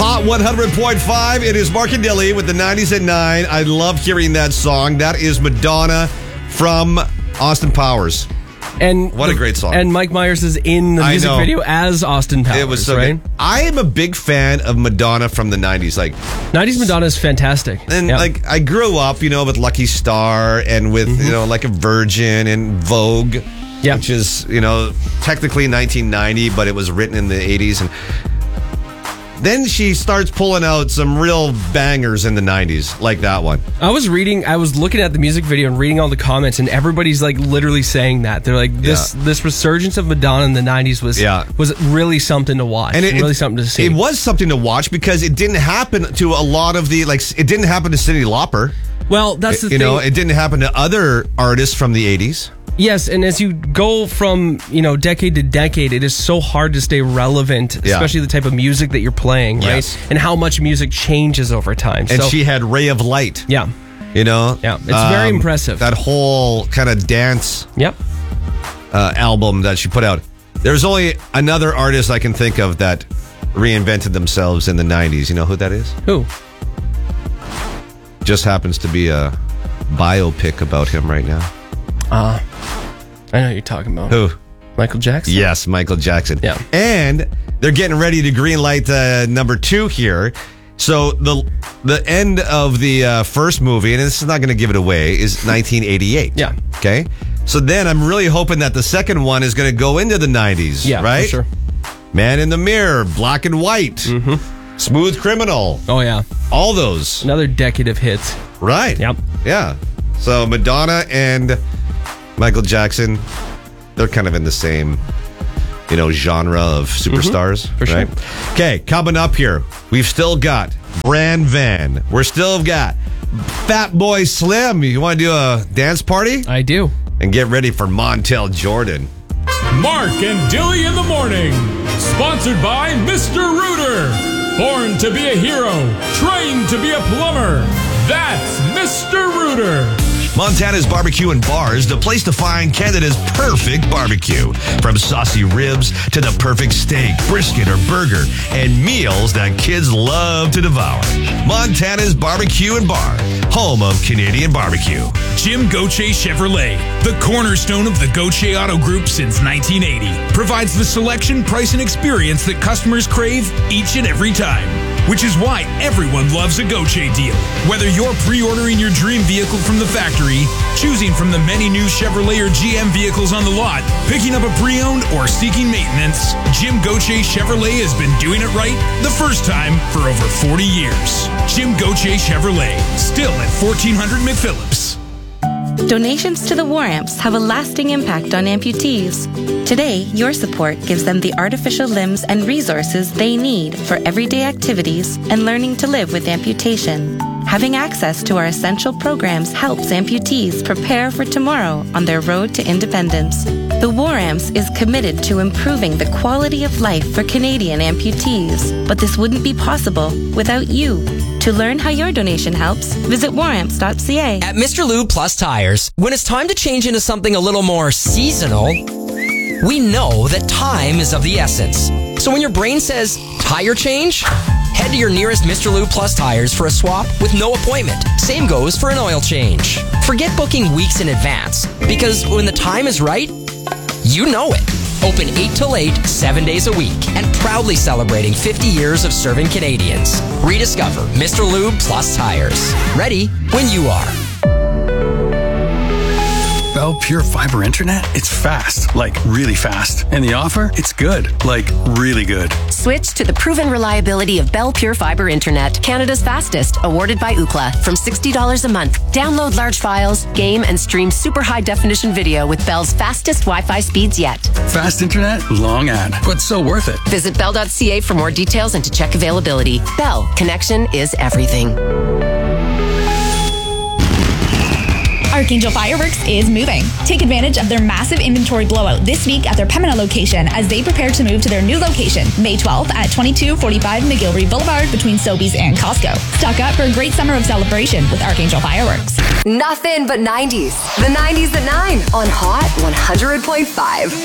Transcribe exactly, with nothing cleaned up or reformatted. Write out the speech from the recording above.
Hot one hundred point five. It is Mark and Dilly with the nineties at nine. I love hearing that song. That is Madonna from Austin Powers. And what a great song. And Mike Myers is in the music video as Austin Powers. It was so right? good. I am a big fan of Madonna from the nineties. Like nineties Madonna is fantastic. And yeah. like I grew up, you know, with Lucky Star and with, mm-hmm. you know, like a Virgin and Vogue, yeah. which is, you know, technically nineteen ninety, but it was written in the eighties. And then she starts pulling out some real bangers in the nineties, like that one. I was reading, I was looking at the music video and reading all the comments, and everybody's like literally saying that. They're like, this yeah. this resurgence of Madonna in the nineties was yeah. was really something to watch. And it, really it, something to see. It was something to watch because it didn't happen to a lot of the, like, it didn't happen to Cyndi Lauper. Well, that's the you thing. You know, it didn't happen to other artists from the eighties. Yes, and as you go from, you know, decade to decade, it is so hard to stay relevant, yeah. especially the type of music that you're playing, right? Yes. And how much music changes over time. And so, she had Ray of Light. Yeah. You know? Yeah, it's um, very impressive. That whole kind of dance yep. uh, album that she put out. There's only another artist I can think of that reinvented themselves in the nineties. You know who that is? Who? Just happens to be a biopic about him right now. Uh, I know who you're talking about. Who? Michael Jackson? Yes, Michael Jackson. Yeah. And they're getting ready to greenlight uh, number two here. So the the end of the uh, first movie, and this is not going to give it away, is nineteen eighty-eight. Yeah. Okay? So then I'm really hoping that the second one is going to go into the nineties, yeah, right? For sure. Man in the Mirror, Black and White, mm-hmm. Smooth Criminal. Oh, yeah. All those. Another decade of hits. Right. Yep. Yeah. So Madonna and Michael Jackson, they're kind of in the same, you know, genre of superstars. Mm-hmm, for right? sure. Okay, coming up here, we've still got Bran Van. We're still got Fat Boy Slim. You want to do a dance party? I do. And get ready for Montel Jordan. Mark and Dilly in the morning. Sponsored by Mister Rooter. Born to be a hero. Trained to be a plumber. That's Mister Rooter. Montana's Barbecue and Bars, the place to find Canada's perfect barbecue. From saucy ribs to the perfect steak, brisket, or burger, and meals that kids love to devour. Montana's Barbecue and Bar, home of Canadian barbecue. Jim Gauthier Chevrolet, the cornerstone of the Gauthier Auto Group since nineteen eighty, provides the selection, price, and experience that customers crave each and every time. Which is why everyone loves a Gauthier deal. Whether you're pre-ordering your dream vehicle from the factory, choosing from the many new Chevrolet or G M vehicles on the lot, picking up a pre-owned, or seeking maintenance, Jim Gauthier Chevrolet has been doing it right the first time for over forty years. Jim Gauthier Chevrolet, still at fourteen hundred McPhillips. Donations to the War Amps have a lasting impact on amputees. Today, your support gives them the artificial limbs and resources they need for everyday activities and learning to live with amputation. Having access to our essential programs helps amputees prepare for tomorrow on their road to independence. The War Amps is committed to improving the quality of life for Canadian amputees, but this wouldn't be possible without you. To learn how your donation helps, visit war amps dot c a. At Mister Lube Plus Tires, when it's time to change into something a little more seasonal, we know that time is of the essence. So when your brain says, tire change, head to your nearest Mister Lube Plus Tires for a swap with no appointment. Same goes for an oil change. Forget booking weeks in advance, because when the time is right, you know it. Open eight till eight, seven days a week, and proudly celebrating fifty years of serving Canadians. Rediscover Mister Lube Plus Tires. Ready when you are. Bell Pure Fiber Internet? It's fast, like really fast. And the offer? It's good, like really good. Switch to the proven reliability of Bell Pure Fiber Internet, Canada's fastest, awarded by Ookla, from sixty dollars a month. Download large files, game, and stream super high-definition video with Bell's fastest Wi-Fi speeds yet. Fast internet, long ad, but so worth it. Visit bell dot c a for more details and to check availability. Bell, connection is everything. Archangel Fireworks is moving. Take advantage of their massive inventory blowout this week at their Pembina location as they prepare to move to their new location, May twelfth at twenty-two forty-five McGillivray Boulevard between Sobeys and Costco. Stock up for a great summer of celebration with Archangel Fireworks. Nothing but nineties. The nineties at nine on Hot one hundred point five.